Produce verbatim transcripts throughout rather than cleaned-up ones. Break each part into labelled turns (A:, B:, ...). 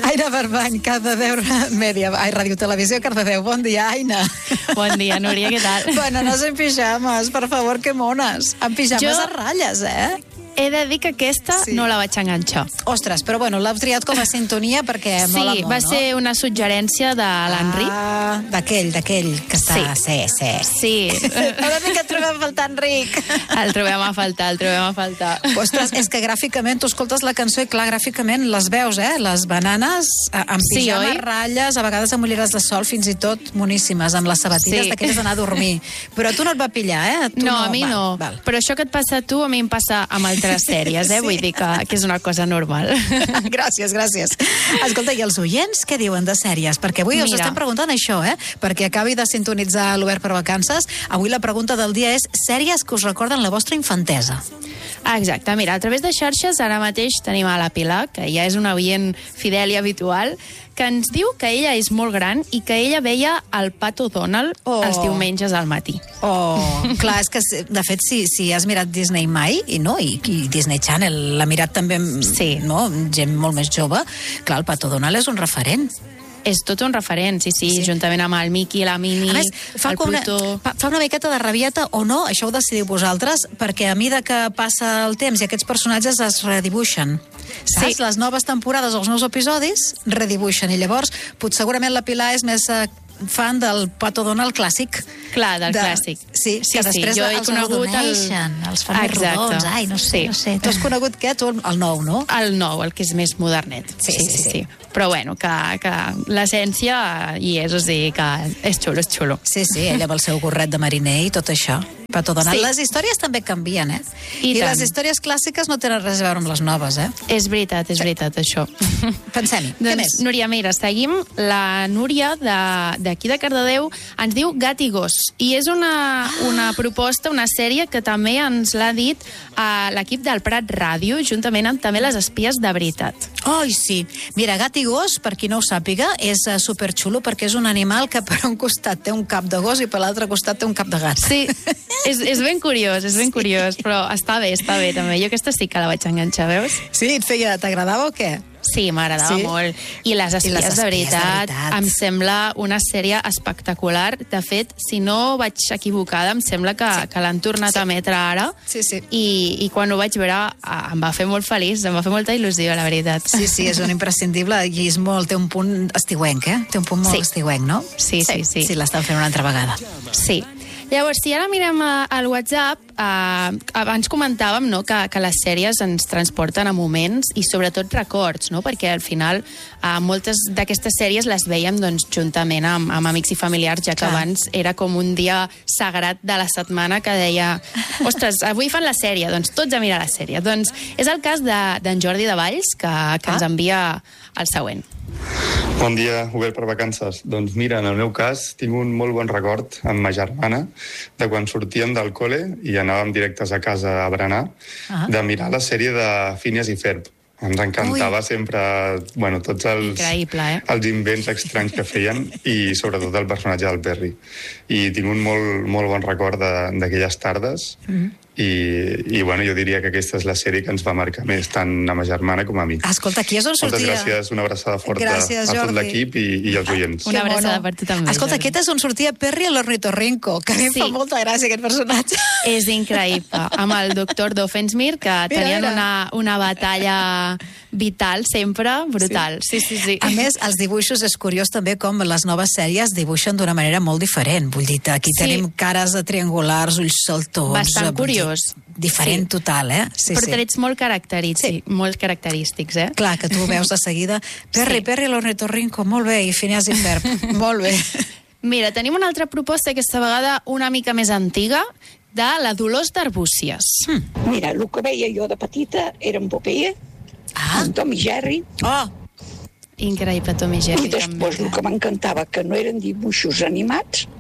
A: Aina Barbany, Cardedeu Mèdia, ai, Ràdio Televisió, Cardedeu. Bon dia, Aina.
B: Bon dia, Núria, què tal?
A: Bueno, no sé en pijames, per favor, que mones. En pijames
B: Jo...
A: a ratlles, eh?
B: He de dir que aquesta sí. no la vaig enganxar.
A: Ostres, però bueno, l'heu triat com a sintonia perquè
B: sí,
A: mola molt, no?
B: Sí, va ser una suggerència de l'Enric.
A: Ah, d'aquell, d'aquell que està...
B: Sí.
A: Sí, sí.
B: Sí.
A: Ara sí que et trobem a faltar, Enric.
B: El trobem a faltar, el trobem a faltar.
A: Ostres, és que gràficament, tu escoltes la cançó i clar, gràficament les veus, eh? Les bananes amb
B: Sí,
A: pijama,
B: oi?
A: ratlles, a vegades amb ulleres de sol, fins i tot moníssimes, amb les sabatilles
B: Sí.
A: d'aquelles d'anar a dormir. Però tu no et va pillar, eh? Tu
B: No, a mi
A: val,
B: no.
A: Val.
B: Però això que et passa a tu, a mi em passa amb altres sèries, eh?
A: Sí.
B: Vull dir que, que és una cosa normal.
A: Gràcies, gràcies. Escolta, i els oients què diuen de sèries? Perquè avui us
B: Mira.
A: estem preguntant això, eh? Perquè acabi de sintonitzar l'Obert per Vacances. Avui la pregunta del dia és sèries que us recorden la vostra infantesa.
B: Ah, exacte, mira, a través de xarxes ara mateix tenim a la Pilar, que ja és una oient fidel i habitual, que ens diu que ella és molt gran i que ella veia el Pato Donald
A: Oh.
B: els diumenges al matí.
A: Oh, clar, és que, de fet, si, si has mirat Disney mai, i no, i, i Disney Channel l'ha mirat també,
B: Sí.
A: no, gent molt més jove, clar, el Pato Donald és un referent.
B: És tot un referent, sí, sí,
A: Sí.
B: sí. juntament amb el Mickey, la Minnie,
A: A més, fa,
B: el
A: com una,
B: Plutó...
A: fa, fa una miqueta de rabieta o no, això ho decidiu vosaltres, perquè a mida que passa el temps i aquests personatges es redibuixen. Saps?
B: Sí.
A: Les noves temporades, els nous episodis, redibuixen. I llavors, potser segurament la Pilar és més eh, fan del Pato Donald clàssic.
B: Clar, del
A: de...
B: clàssic.
A: Sí,
B: Sí,
A: que
B: sí,
A: després
B: jo he
A: els
B: conegut el-
A: arrodoneixen, els fan més
B: Exacte.
A: rodons. Ai, no sé,
B: Sí.
A: no sé. Tu has conegut què? Tu el, el nou, no?
B: El nou, el que és més modernet.
A: Sí, sí, sí.
B: Però bueno, que, que l'essència hi és, o sigui que és xulo, és xulo.
A: Sí, sí, ella amb el seu gorret de mariner i tot això. Pato Donald.
B: Sí.
A: Les històries també canvien, eh?
B: I
A: I
B: tant.
A: les històries clàssiques no tenen res a veure amb les noves, eh?
B: És veritat, és veritat, això.
A: Pensem-hi. Què
B: Doncs,
A: més?
B: Núria, mira, seguim. La Núria de- d'aquí de, de Cardedeu ens diu Gat i gos. I és una,
A: Ah.
B: una proposta, una sèrie que també ens l'ha dit a l'equip del Prat Ràdio, juntament amb també les espies de veritat.
A: Ai, sí. Mira, gat i gos, per qui no ho sàpiga, és uh, superxulo perquè és un animal que per un costat té un cap de gos i per l'altre costat té un cap de gat.
B: Sí, és, és ben curiós, és ben curiós, però està bé, està bé també. Jo aquesta sí que la vaig enganxar, veus?
A: Sí, et feia, t'agradava o què?
B: Sí, m'agradava
A: Sí?
B: molt. I les espies,
A: les
B: de,
A: espies de
B: veritat,
A: veritat.
B: em sembla una sèrie espectacular. De fet, si no vaig equivocada, em sembla que, sí. que l'han tornat
A: Sí.
B: a emetre ara.
A: Sí, sí.
B: I, I quan ho vaig veure ah, em va fer molt feliç, em va fer molta il·lusió, la veritat.
A: Sí, sí, és un imprescindible i és molt, té un punt estiuenc, eh? Té un punt molt
B: Sí.
A: estiuenc, no?
B: Sí, sí, sí.
A: Sí, l'estan fent una altra vegada.
B: Sí. Llavors, si ara mirem eh, al WhatsApp, eh, abans comentàvem no, que, que les sèries ens transporten a moments i sobretot records, no? Perquè al final eh, moltes d'aquestes sèries les veiem doncs, juntament amb, amb amics i familiars, ja que
A: Clar.
B: abans era com un dia sagrat de la setmana que deia ostres, avui fan la sèrie, doncs tots a mirar la sèrie. Doncs és el cas de- d'en Jordi de Valls, que, que
A: Ah.
B: ens envia el següent.
C: Bon dia, Obert per Vacances. Doncs mira, en el meu cas tinc un molt bon record amb ma germana de quan sortíem del col·le i anàvem directes a casa a berenar,
A: Ah.
C: de mirar la sèrie de Phineas i Ferb. Ens encantava
A: Ui.
C: sempre, bueno, tots els,
B: Increïble, eh?
C: els invents estranys que feien i sobretot el personatge del Perry. I tinc un molt, molt bon record de- d'aquelles tardes
A: Mm-hmm.
C: i, i bueno, jo diria que aquesta és la sèrie que ens va marcar més, tant a ma germana com a mi.
A: Escolta, aquí és on
C: Moltes
A: sortia...
C: gràcies, una abraçada forta
A: Gràcies,
C: a tot
A: Jordi.
C: l'equip i, i als oients.
B: Una
A: Que
B: abraçada
A: mono.
B: per tu també,
A: Escolta,
B: Jordi.
A: aquest és on sortia Perry a l'Ornitorrinco, que a mi em
B: Sí.
A: fa molta gràcia, aquest personatge.
B: És increïble. Amb el doctor Doofenshmirtz, que tenien
A: mira.
B: una, una batalla vital sempre, brutal. Sí, sí, sí.
A: A més, els dibuixos és curiós també com les noves sèries dibuixen d'una manera molt diferent. Vull dir, aquí
B: Sí.
A: tenim cares triangulars, ulls saltons...
B: Bastant
A: vull dir,
B: curiós.
A: Diferent
B: Sí.
A: total, eh? Sí,
B: Però
A: sí.
B: trets molt característics,
A: Sí.
B: molt característics, eh?
A: Clar, que tu ho veus de seguida. Perry,
B: Sí.
A: Perry, l'Ornitorrinco, molt bé, i Phineas i Ferb, molt bé.
B: Mira, tenim una altra proposta, aquesta vegada una mica més antiga, de la Dolors d'Arbúcies.
A: Hmm.
D: Mira, el que veia jo de petita era en Popeye,
A: Ah,
D: en Tom i Jerry,
A: oh,
B: Increïble, Tom i Jerry.
D: i després
B: també.
D: el que m'encantava, que no eren dibuixos animats,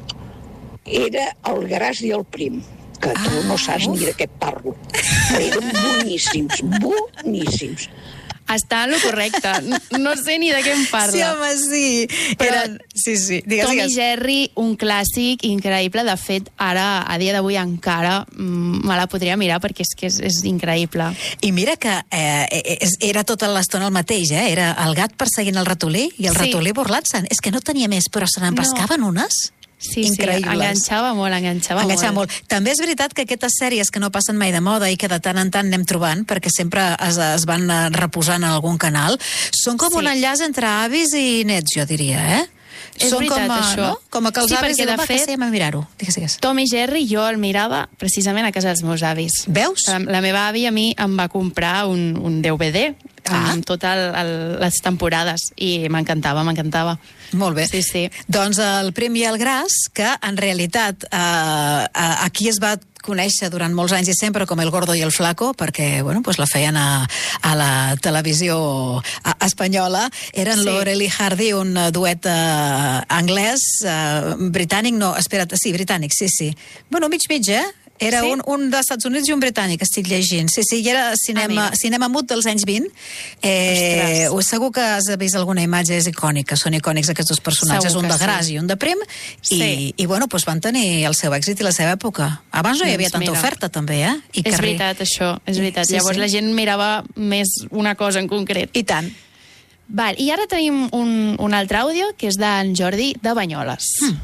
D: era el Gras i el Prim, que tu
A: Ah,
D: no saps
A: uf.
D: ni de què et parlo. Però eren boníssims, boníssims.
B: Està en lo correcte. No sé ni de què em parla.
A: Sí, home, sí.
B: Però
A: Eren... Sí, sí. Digues,
B: Tom
A: digues.
B: i Jerry, un clàssic increïble. De fet, ara, a dia d'avui, encara mm, me la podria mirar perquè és que és, és increïble.
A: I mira que eh, era tota l'estona el mateix, eh? Era el gat perseguint el ratolí i el
B: Sí.
A: ratolí burlant-se'n. És que no tenia més, però se n'empescaven no. unes...
B: Sí,
A: increïbles.
B: sí, enganxava molt, enganxava,
A: enganxava
B: molt.
A: molt. També és veritat que aquestes sèries que no passen mai de moda i que de tant en tant anem trobant, perquè sempre es, es van reposant en algun canal, són com
B: Sí.
A: un enllaç entre avis i nets, jo diria, eh?
B: És
A: són
B: veritat,
A: com a,
B: això.
A: No? Com a que els
B: Sí,
A: avis
B: perquè,
A: diuen,
B: de
A: va,
B: fet,
A: que sí, a mirar-ho. Digues, digues.
B: Tom i Jerry jo el mirava precisament a casa dels meus avis.
A: Veus?
B: La, la meva àvia a mi em va comprar un, un D V D
A: Ah.
B: amb totes les temporades i m'encantava, m'encantava.
A: Molt bé.
B: Sí, sí.
A: Doncs el Prim i el Gras, que en realitat eh, aquí es va conèixer durant molts anys i sempre com El Gordo i el Flaco, perquè bueno, pues la feien a, a la televisió espanyola. Eren
B: Sí.
A: Laurel i Hardy, un duet eh, anglès, eh, britànic, no, espera't, sí, britànic, sí, sí. Bueno, mig-mig, eh? Era
B: Sí?
A: un, un dels Estats Units i un britànic, estic llegint. Sí, sí, i era cinema,
B: Ah, mira.
A: cinema mut dels anys vint. Eh,
B: Ostres.
A: segur que has vist alguna imatge, és icònica, són icònics aquests dos personatges,
B: Segur
A: un
B: que
A: de Gras
B: sí.
A: i un de Prim, i,
B: Sí.
A: i bueno, doncs van tenir el seu èxit i la seva època. Abans no hi
B: Doncs
A: havia tanta
B: mira.
A: oferta, també, eh? I
B: És
A: carrer.
B: veritat, això, és veritat.
A: Sí,
B: Llavors
A: sí.
B: la gent mirava més una cosa en concret.
A: I tant.
B: Val, i ara tenim un, un altre àudio, que és d'en Jordi de Banyoles. Mm.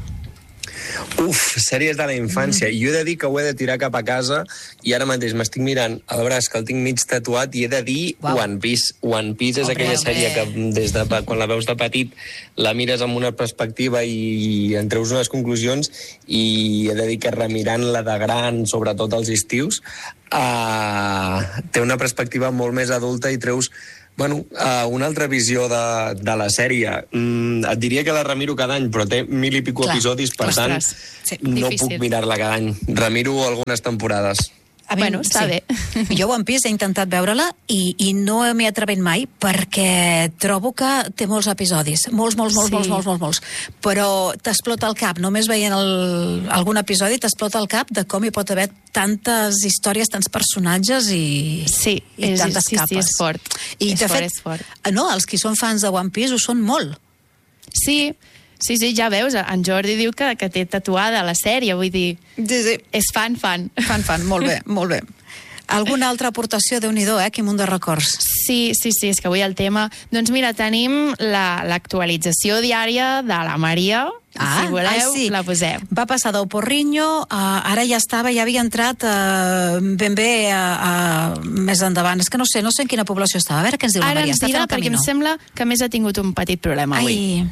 E: Uf, sèries de la infància. Mm. Jo he de dir que ho he de tirar cap a casa i ara mateix m'estic mirant el braç, que el tinc mig tatuat, i he de dir
A: Uau.
E: One Piece. One Piece és
A: Home,
E: aquella
A: home.
E: sèrie que des de, pa- quan la veus de petit la mires amb una perspectiva i en treus unes conclusions, i he de dir que remirant-la de gran, sobretot als estius, uh, té una perspectiva molt més adulta i treus Bueno, uh, una altra visió de, de la sèrie. Mm, et diria que la remiro cada any, però té mil i pico
A: Clar.
E: episodis, per
B: Ostres,
E: tant,
B: sí,
E: no
B: difícil.
E: puc mirar-la cada any. Remiro algunes temporades.
A: A mi-
B: Bueno, està bé.
A: Jo One Piece he intentat veure-la i, i no m'he atrevit mai perquè trobo que té molts episodis, molts, molts, molts,
B: Sí.
A: molts, molts, molts, molts. Però t'explota el cap, només veient el, algun episodi t'explota el cap de com hi pot haver tantes històries, tants personatges i,
B: Sí,
A: i
B: és-
A: tantes
B: sí, sí,
A: capes.
B: és fort.
A: I
B: És
A: de
B: fort,
A: fet,
B: és fort.
A: no, els qui són fans de One Piece ho són molt.
B: Sí, sí, sí, ja veus, en Jordi diu que, que té tatuada la sèrie, vull dir,
A: Sí, sí.
B: és fan, fan.
A: Fan, fan, molt bé, molt bé. Alguna altra aportació, Déu-n'hi-do, eh? Quin munt de records.
B: Sí, sí, sí, és que avui el tema... Doncs mira, tenim la- l'actualització diària de la Maria.
A: Ah,
B: si voleu,
A: ai, sí.
B: la posem.
A: Va passar del Porrinyo, uh, ara ja estava, ja havia entrat uh, ben bé uh, uh, més endavant. És que no sé, no sé en quina població estava. A veure què ens diu la
B: Ara
A: Maria.
B: ens
A: Està fent
B: dirà,
A: el
B: perquè em
A: camino.
B: sembla que a més ha tingut un petit problema avui.
A: Ai,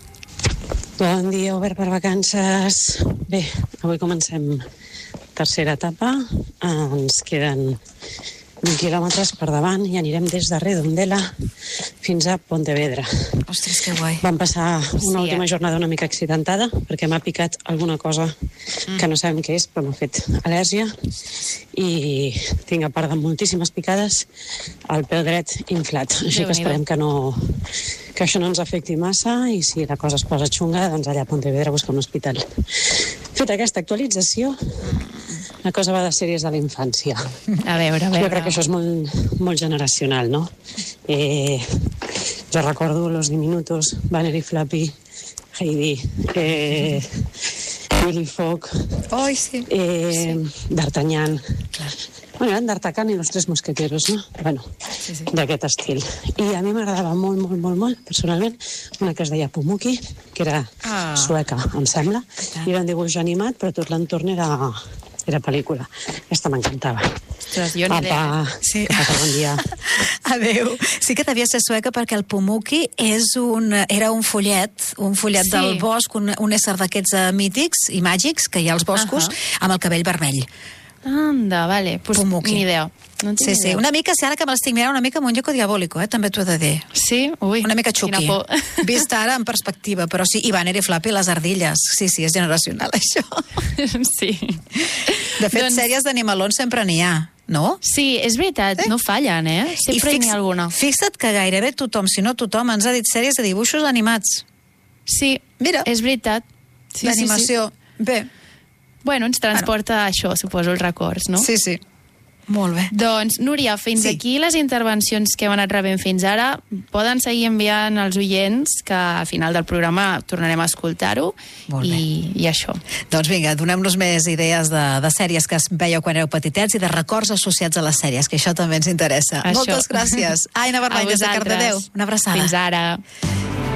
F: Bon dia, obert per vacances. Bé, avui comencem tercera etapa. Ens queden vint quilòmetres per davant i anirem des de Redondela fins a Pontevedra.
A: ostres, que guai.
F: Vam passar una
B: Sí,
F: última
B: eh?
F: jornada una mica accidentada perquè m'ha picat alguna cosa que no sabem què és, però m'ha fet al·lèrgia i tinc, a part de moltíssimes picades, el peu dret inflat. Així que
B: Déu-n'hi-do.
F: esperem que no que això no ens afecti massa i si la cosa es posa xunga, doncs allà a Pontevedra buscar un hospital. Feta aquesta actualització, la cosa va de sèries de la infància.
B: A veure, a veure.
F: Jo crec que això és molt, molt generacional, no? Eh, jo recordo Los Diminutos, Banner i Flappy, Heidi, eh, Willy Fogg,
A: Oi, sí.
F: eh, D'Artagnan. Bueno, eren D'Artagnan i los tres mosqueteros, no? Bueno,
A: Sí, sí.
F: d'aquest estil. I a mi m'agradava molt, molt, molt, molt, personalment, una que es deia Pumuki, que era
A: Ah.
F: sueca, em sembla, i era un dibuix animat, però tot l'entorn era, era pel·lícula. Aquesta m'encantava.
B: Ostres, jo ni idea.
F: Apa,
A: Sí.
F: que passa bon dia.
A: Adéu. Sí que devia ser sueca perquè el Pumuki és un, era un follet, un follet
B: Sí.
A: del bosc, un, un ésser d'aquests uh, mítics i màgics que hi ha als boscos,
B: Ahà.
A: amb el cabell vermell.
B: Anda, vale. Pues
A: Pumuki.
B: ni idea. No en tinc
A: Sí,
B: ni
A: sí,
B: idea.
A: una mica, si ara que me l'estic mirant, una mica amb un lloco diabòlico, eh? també t'ho he de dir.
B: Sí? Ui,
A: Una mica
B: quina
A: xuqui.
B: por.
A: Vist ara en perspectiva, però sí, i Banner i Flappy, les ardilles. Sí, sí, és generacional, això.
B: sí.
A: De fet,
B: Doncs-
A: sèries d'animalons sempre n'hi ha, no?
B: Sí, és veritat,
A: Eh?
B: no fallen, eh? Sempre
A: I
B: n'hi ha alguna.
A: Fixa't que gairebé tothom, si no tothom, ens ha dit sèries de dibuixos animats.
B: Sí,
A: Mira.
B: és veritat. Sí, sí,
A: D'animació. Bé,
B: sí. Bueno, ens transporta bueno. això, suposo, els records, no?
A: sí, sí. Molt bé.
B: Doncs, Núria, fins
A: Sí.
B: aquí les intervencions que hem anat rebent fins ara. Poden seguir enviant als oients, que al final del programa tornarem a escoltar-ho.
A: Molt bé.
B: I, I això.
A: Doncs vinga, donem-nos més idees de, de sèries que es veieu quan éreu petitets i de records associats a les sèries, que això també ens interessa.
B: Això.
A: Moltes gràcies. Aina
B: A
A: Vermany, des de
B: vosaltres.
A: Cardedeu. Una abraçada.
B: Fins ara.